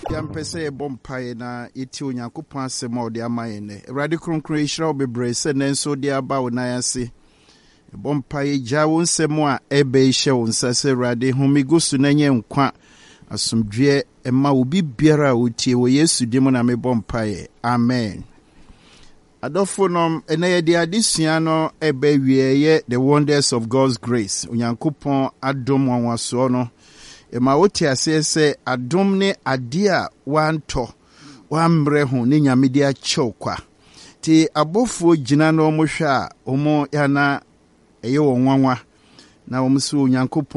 Yampese bompaye na iti onyankopon asem odi amaye ne. Awurade kronkron hira obebre se nenso di aba wo nan ase. Bompaye gya wo nsem a ebe hye wo nsa se awurade homigusu na nye nkwa asomdwe ema obi biara otie wo Yesu dim na me bompaye. Amen. Adofonom eneye di adesua no ebe wieye the wonders of God's grace. Onyankopon adom wanwaso no ema wote asese adom ne ade a wanto wamre ho ne nyamedi a kyokwa ti abofo gina no mo hwa a omo yana eye wonwanwa na omo so Onyankopon